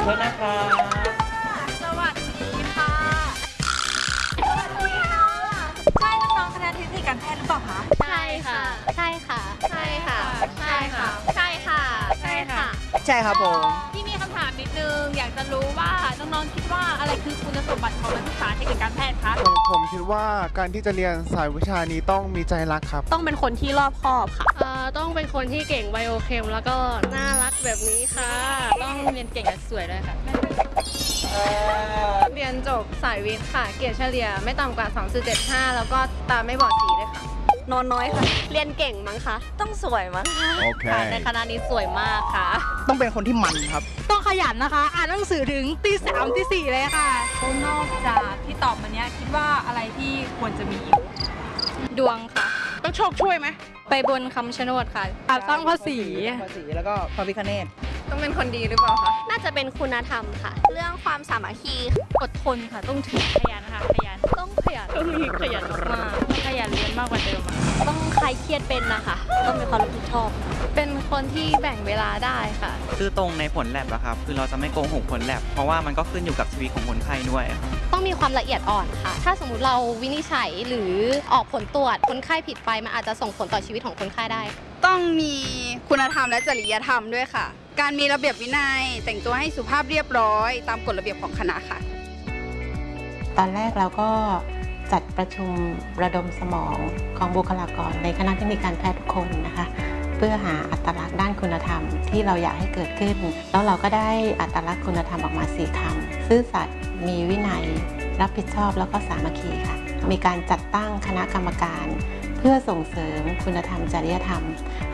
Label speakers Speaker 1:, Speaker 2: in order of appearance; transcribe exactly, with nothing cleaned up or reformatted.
Speaker 1: โทษนะครับ
Speaker 2: สวัสดีค่ะสวัสดีค่ะใช่น้องๆคณะเทคนิคการแพทย์หรือเปล่าคะ
Speaker 3: ใช่ค่ะใช่ค่ะใช่ค่ะ
Speaker 2: ใช่ค่ะ
Speaker 3: ใช่ค่ะใช่ค่ะ
Speaker 4: ใช่ครับผม
Speaker 2: พี่มีคำถามนิดนึงอยากจะรู้ว่าน้องๆคิดว่าอะไรคือคุณสมบัติของนักศึกษาเทคนิคการแพทย์คะ
Speaker 5: ผมผมคิดว่าการที่จะเรียนสายวิชานี้ต้องมีใจรักครับ
Speaker 3: ต้องเป็นคนที่รอบคอบค่ะเอ่อต้องเป็นคนที่เก่งไบโอเคมแล้วก็น่ารักแบบนี้ค่ะต้องเรียนเก่งและสวยด้วยค่ะเรียนจบสายวิทย์ค่ะเกรดเฉลี่ยไม่ต่ำกว่า สองจุดเจ็ดห้า แล้วก็ตาไม่บอดสีด้วยค่ะนอนน้อยค่ะเรียนเก่งมั้งคะต้องสวยมั้งคะ
Speaker 5: โอเค
Speaker 3: ในคณะนี้สวยมากค่ะ
Speaker 4: ต้องเป็นคนที่มันครับ
Speaker 6: ต้องขยันนะคะ อ่านหนังสือถึงตีสามตีสี่เลยค่ะ
Speaker 2: นอกจากที่ตอบมาเนี้ยคิดว่าอะไรที่ควรจะมีอีก
Speaker 3: ดวงค่ะ
Speaker 6: ต้องโชคช่วยไหม
Speaker 3: ไปบนคำชะโนดค่ะ
Speaker 6: อ่าสร้างภาษี
Speaker 4: ภาษีแล้วก็พระพิฆเนศ
Speaker 3: ต้องเป็นคนดีหรือเปล่าคะน่าจะเป็นคุณธรรมค่ะ เรื่องความสามัคคีอดทนค่ะต้องถึงขยันค่ะขยันต้องขยันต้องมีขยันมากต้องขยันเรียนมากกว่าเดิมต้องคลายเครียดเป็นนะคะต้องมีความรับผิดชอบ เป็นคนที่แบ่งเวลาได้ค่ะ
Speaker 1: คือตรงในผลแลบอะครับ คือเราจะไม่โกหกผลแลบ เพราะว่ามันก็ขึ้นอยู่กับชีวิตของคนไข้ด้วยครับ
Speaker 3: ต้องมีความละเอียดอ่อนค่ะ ถ้าสมมุติเราวินิจฉัยหรือออกผลตรวจคนไข้ผิดไปมันอาจจะส่งผลต่อชีวิตของคนไข้ได้
Speaker 7: ต้องมีคุณธรรมและจริยธรรมด้วยค่ะ การมีระเบียบวินัย แต่งตัวให้สุภาพเรียบร้อย ตามกฎระเบียบของคณะค่ะ
Speaker 8: ตอนแรกเราก็จัดประชุมระดมสมองของบุคลากรในคณะเทคนิคการแพทย์ทุกคนนะคะเพื่อหาอัตลักษณ์ด้านคุณธรรมที่เราอยากให้เกิดขึ้น แล้วเราก็ได้อัตลักษณ์คุณธรรมออกมาสี่คำซื่อสัตย์มีวินัยรับผิดชอบแล้วก็สามัคคีค่ะมีการจัดตั้งคณะกรรมการเพื่อส่งเสริมคุณธรรมจริยธรรม